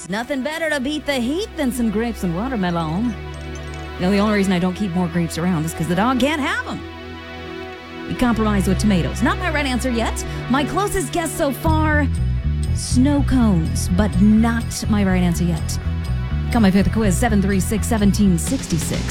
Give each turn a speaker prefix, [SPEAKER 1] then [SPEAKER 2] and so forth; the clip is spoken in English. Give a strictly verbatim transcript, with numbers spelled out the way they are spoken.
[SPEAKER 1] Nothing better to beat the heat than some grapes and watermelon. You know, the only reason I don't keep more grapes around is because the dog can't have them. We compromise with tomatoes. Not my right answer yet. My closest guess so far, snow cones, but not my right answer yet. Come my fifth quiz, seven three six, one seven six six.